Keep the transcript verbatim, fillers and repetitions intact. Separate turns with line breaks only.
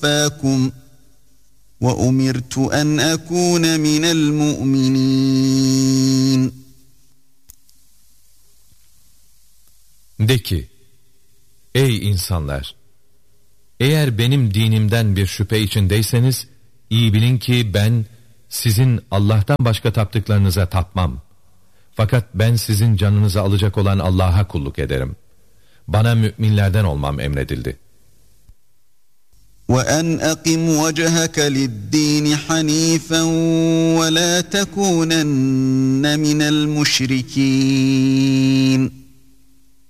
اصْطَفَّاكُمْ وَأُمِرْتُ أَنْ أَكُونَ مِنَ الْمُؤْمِنِينَ.
De ki, ey insanlar! Eğer benim dinimden bir şüphe içindeyseniz, iyi bilin ki ben sizin Allah'tan başka taptıklarınıza tapmam. Fakat ben sizin canınızı alacak olan Allah'a kulluk ederim. Bana müminlerden olmam emredildi.
وَأَنْ أَقِمْ وَجْهَكَ لِلدِّينِ حَنِيفًا وَلَا تَكُونَنَّ مِنَ الْمُشْرِكِينَ.